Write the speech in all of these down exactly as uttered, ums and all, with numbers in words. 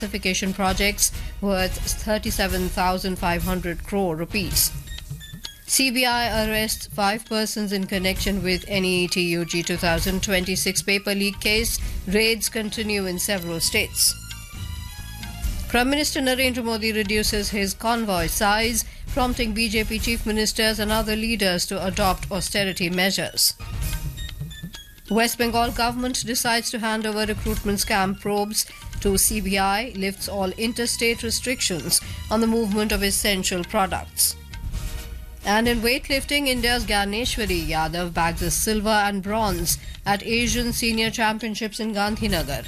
Gasification projects worth thirty-seven thousand five hundred crore rupees. C B I arrests five persons in connection with N E E T U G twenty twenty-six paper leak case. Raids continue in several states. Prime Minister Narendra Modi reduces his convoy size, prompting B J P chief ministers and other leaders to adopt austerity measures. West Bengal government decides to hand over recruitment scam probes to C B I, lifts all interstate restrictions on the movement of essential products. And in weightlifting, India's Gyaneshwari Yadav bags a silver and bronze at Asian Senior Championships in Gandhinagar.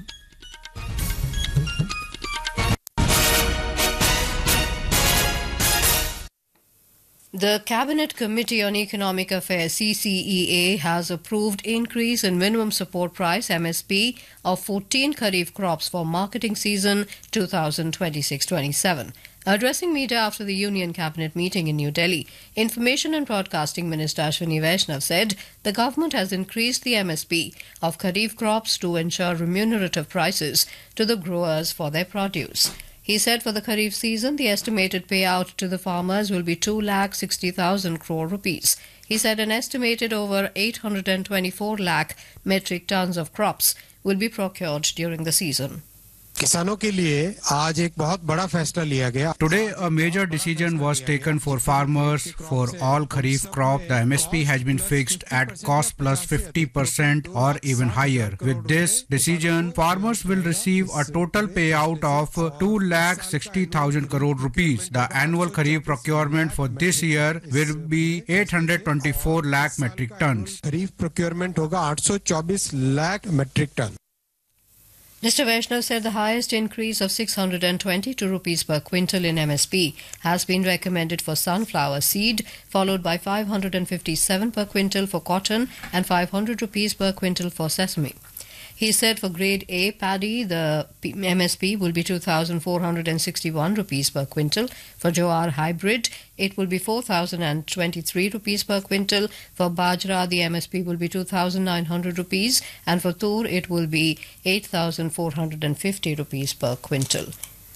The Cabinet Committee on Economic Affairs C C E A has approved increase in minimum support price M S P of fourteen Kharif crops for marketing season twenty twenty-six twenty-seven. Addressing media after the Union Cabinet meeting in New Delhi, Information and Broadcasting Minister Ashwini Vaishnav said the government has increased the M S P of Kharif crops to ensure remunerative prices to the growers for their produce. He said for the Kharif season, the estimated payout to the farmers will be two lakh sixty thousand crore rupees. He said an estimated over eight hundred twenty-four lakh metric tons of crops will be procured during the season. किसानों के लिए आज एक बहुत बड़ा फैसला लिया गया. Today a major decision was taken for farmers for all kharif crop. The M S P has been fixed at cost plus fifty percent or even higher. With this decision, farmers will receive a total payout of two lakh sixty thousand crore rupees. The annual kharif procurement for this year will be eight hundred twenty-four lakh metric tons. Kharif procurement होगा आठ सौ चौबीस lakh metric ton. Mister Vaishnav said the highest increase of six hundred twenty-two rupees per quintal in M S P has been recommended for sunflower seed, followed by five hundred fifty-seven per quintal for cotton and five hundred rupees per quintal for sesame. He said for grade A paddy, the M S P will be two thousand four hundred sixty-one rupees per quintal. For Jowar hybrid, it will be four thousand twenty-three rupees per quintal. For Bajra, the M S P will be two thousand nine hundred rupees. And for Tur, it will be eight thousand four hundred fifty rupees per quintal.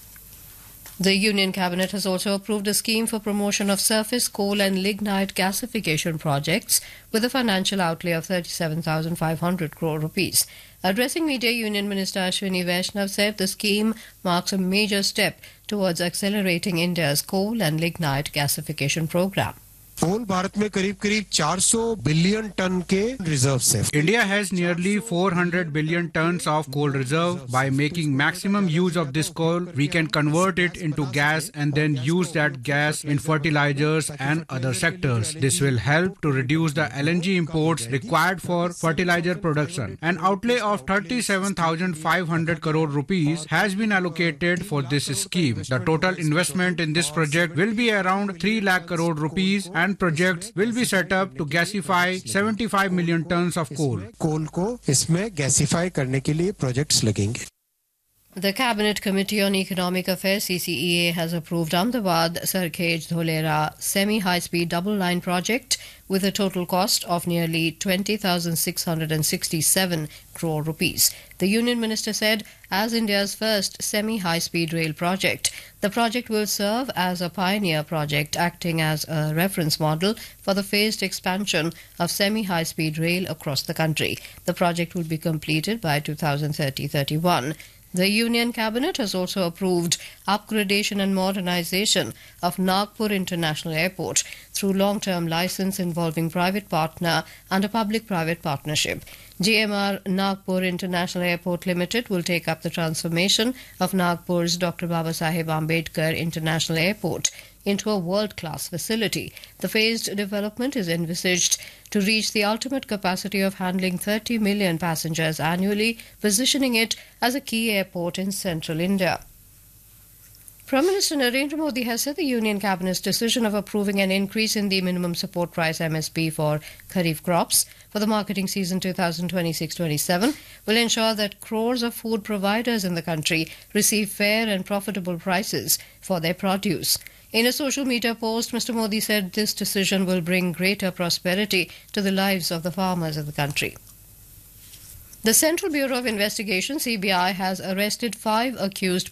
The Union Cabinet has also approved a scheme for promotion of surface coal and lignite gasification projects with a financial outlay of thirty-seven thousand five hundred crore rupees. Addressing media, Union Minister Ashwini Vaishnav said the scheme marks a major step towards accelerating India's coal and lignite gasification program. कोल भारत में करीब करीब चार सौ billion ton के reserves हैं. India has nearly four hundred billion tons of coal reserve. By making maximum use of this coal, we can convert it into gas and then use that gas in fertilizers and other sectors. This will help to reduce the L N G imports required for fertilizer production. An outlay of thirty-seven thousand five hundred crore rupees has been allocated for this scheme. The total investment in this project will be around three lakh crore rupees and projects will be set up to gasify seventy-five million tons of coal. कोल को इसमें gasify करने के लिए projects लगेंगे. The Cabinet Committee on Economic Affairs C C E A has approved Ahmedabad Sarkhej Dholera semi-high-speed double-line project with a total cost of nearly twenty thousand six hundred sixty-seven crore rupees. The Union Minister said, as India's first semi-high-speed rail project, the project will serve as a pioneer project acting as a reference model for the phased expansion of semi-high-speed rail across the country. The project will be completed by two thousand thirty to thirty-one. The Union Cabinet has also approved upgradation and modernization of Nagpur International Airport through long-term license involving private partner and a public-private partnership. G M R Nagpur International Airport Limited will take up the transformation of Nagpur's Doctor Babasaheb Ambedkar International Airport into a world-class facility. The phased development is envisaged to reach the ultimate capacity of handling thirty million passengers annually, positioning it as a key airport in central India. Prime Minister Narendra Modi has said the Union Cabinet's decision of approving an increase in the minimum support price M S P for Kharif crops for the marketing season twenty twenty-six twenty-seven will ensure that crores of food providers in the country receive fair and profitable prices for their produce. In a social media post, Mister Modi said this decision will bring greater prosperity to the lives of the farmers of the country. The Central Bureau of Investigation, C B I, has arrested five accused